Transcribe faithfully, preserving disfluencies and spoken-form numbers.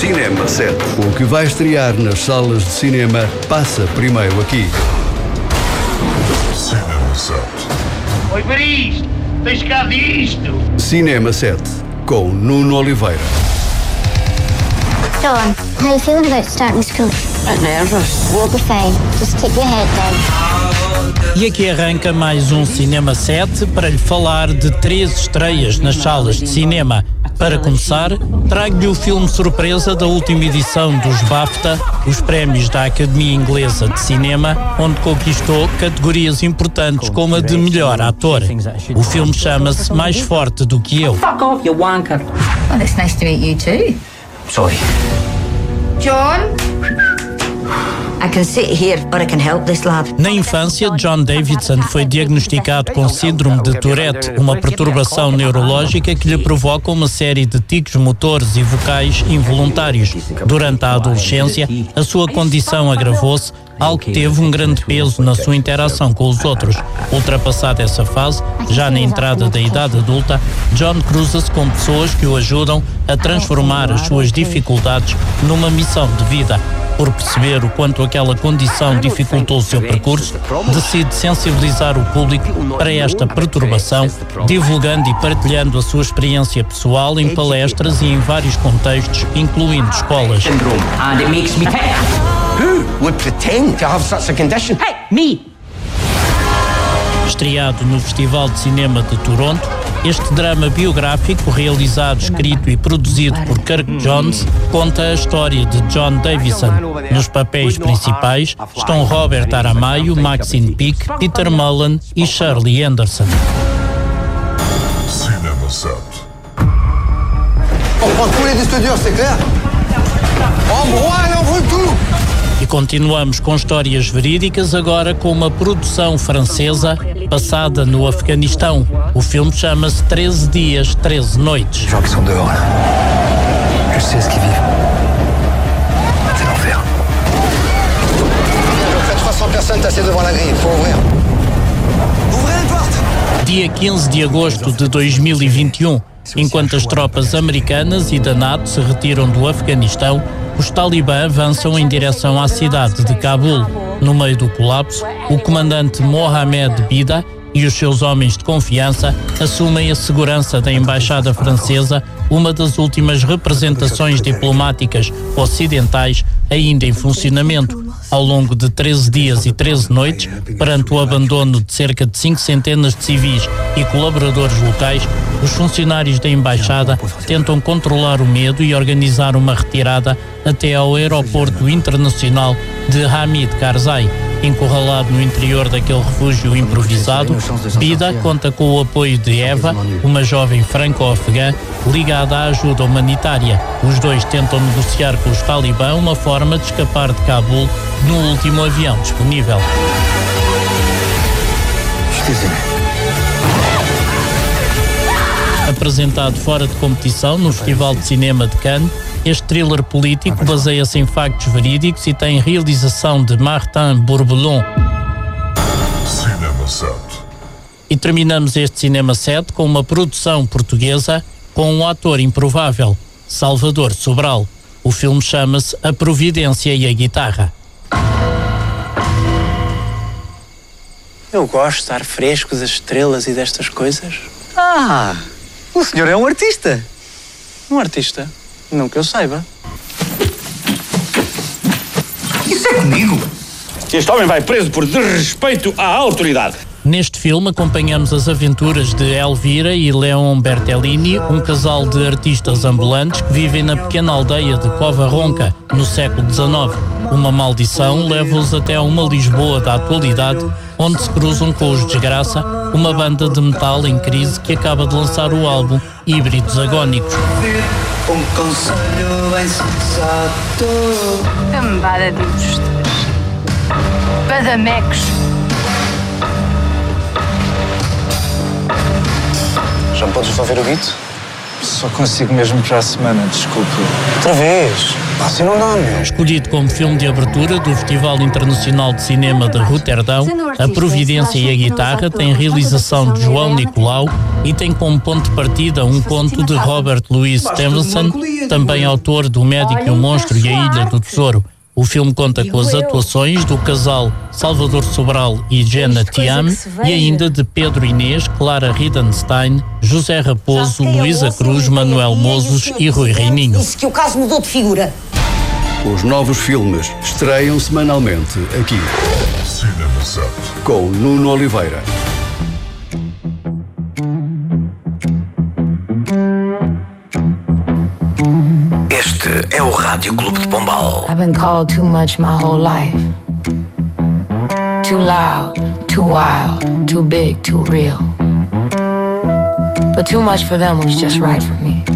Cinema sete. O que vai estrear nas salas de cinema passa primeiro aqui. Cinema sete. Oi, para isto! Tens cá disto! Cinema sete, com Nuno Oliveira. Dawn, how are you feeling about starting school? I'm nervous. You'll be fine. Just keep your head down. E aqui arranca mais um Cinema sete para lhe falar de três estreias nas salas de cinema. Para começar, trago-lhe o filme surpresa da última edição dos BAFTA, os prémios da Academia Inglesa de Cinema, onde conquistou categorias importantes como a de melhor ator. O filme chama-se Mais Forte do que Eu. Fuck off, you wanker. Well, it's nice to meet you too. Sorry. John? I can sit here or I can help this lad. Na infância, John Davidson foi diagnosticado com síndrome de Tourette, uma perturbação neurológica que lhe provoca uma série de tiques motores e vocais involuntários. Durante a adolescência, a sua condição agravou-se, algo que teve um grande peso na sua interação com os outros. Ultrapassada essa fase, já na entrada da idade adulta, John cruza-se com pessoas que o ajudam a transformar as suas dificuldades numa missão de vida. Por perceber o quanto aquela condição dificultou o seu percurso, decide sensibilizar o público para esta perturbação, divulgando e partilhando a sua experiência pessoal em palestras e em vários contextos, incluindo escolas. And it makes me tick. Who would pretend to have such a condition? Hey, me! Estreado no Festival de Cinema de Toronto, este drama biográfico, realizado, escrito e produzido por Kirk Jones, conta a história de John Davidson. Nos papéis principais estão Robert Aramayo, Maxine Peake, Peter Mullen e Shirley Anderson. Cinema sete. On prend tous les disques durs, c'est clair? En broie et en brûle tout! E continuamos com histórias verídicas, agora com uma produção francesa passada no Afeganistão. O filme chama-se treze dias, treze noites. Les gens qui sont dehors là, je sais ce qu'ils vivent. C'est l'enfer. À peu près trois cents personnes tassées devant la grille, il faut ouvrir. Ouvrez les portes! Dia quinze de agosto de dois mil e vinte e um, enquanto as tropas americanas e da NATO se retiram do Afeganistão, os talibã avançam em direção à cidade de Cabul. No meio do colapso, o comandante Mohamed Bida e os seus homens de confiança assumem a segurança da Embaixada Francesa, uma das últimas representações diplomáticas ocidentais ainda em funcionamento. Ao longo de treze dias e treze noites, perante o abandono de cerca de cinco centenas de civis e colaboradores locais, os funcionários da Embaixada tentam controlar o medo e organizar uma retirada até ao aeroporto internacional de Hamid Karzai. Encurralado no interior daquele refúgio improvisado, Bida conta com o apoio de Eva, uma jovem franco-afegã ligada à ajuda humanitária. Os dois tentam negociar com os talibã uma forma de escapar de Cabul no último avião disponível. Apresentado fora de competição no Festival de Cinema de Cannes, este thriller político baseia-se em factos verídicos e tem realização de Martin Bourboulon. Cinema sete. E terminamos este Cinema sete com uma produção portuguesa com um ator improvável, Salvador Sobral. O filme chama-se A Providência e a Guitarra. Eu gosto de ar fresco, das estrelas e destas coisas. Ah, o senhor é um artista. Um artista? Não que eu saiba. Isso é comigo? Este homem vai preso por desrespeito à autoridade. Neste filme acompanhamos as aventuras de Elvira e Leon Bertellini, um casal de artistas ambulantes que vivem na pequena aldeia de Cova Ronca, no século dezenove. Uma maldição leva-os até a uma Lisboa da atualidade, onde se cruzam com os Desgraça, uma banda de metal em crise que acaba de lançar o álbum Híbridos Agónicos. Um conselho insensato. Cambada de impostos. Badamecos. Já me podes só ver o guito? Só consigo mesmo para a semana, desculpe. Outra vez? Assim não dá, meu. Escolhido como filme de abertura do Festival Internacional de Cinema de Roterdão, A Providência e a Guitarra tem realização de João Nicolau e tem como ponto de partida um conto de Robert Louis Stevenson, também autor do Médico e o Monstro e a Ilha do Tesouro. O filme conta com as atuações do casal Salvador Sobral e Jenna Tiam e ainda de Pedro Inês, Clara Ridenstein, José Raposo, Luísa Cruz, Manuel Mozos e Rui Reininho. Disse que o caso mudou de figura. Os novos filmes estreiam semanalmente aqui. Cinema Sete. Com Nuno Oliveira. Este é o Rádio Clube de Pombal. I've been called too much my whole life. Too loud, too wild, too big, too real. But too much for them was just right for me.